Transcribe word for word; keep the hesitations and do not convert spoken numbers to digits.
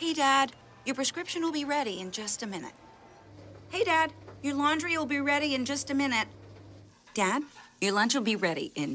Hey, Dad, your prescription will be ready in just a minute. Hey, Dad, your laundry will be ready in just a minute. Dad, your lunch will be ready in